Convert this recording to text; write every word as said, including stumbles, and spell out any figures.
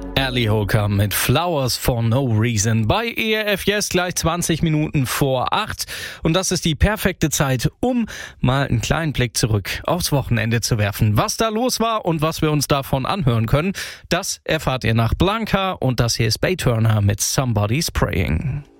Ali Holcomb mit Flowers for No Reason bei E R F Yes gleich zwanzig Minuten vor acht. Und das ist die perfekte Zeit, um mal einen kleinen Blick zurück aufs Wochenende zu werfen. Was da los war und was wir uns davon anhören können, das erfahrt ihr nach Blanca. Und das hier ist Bay Turner mit Somebody's Praying.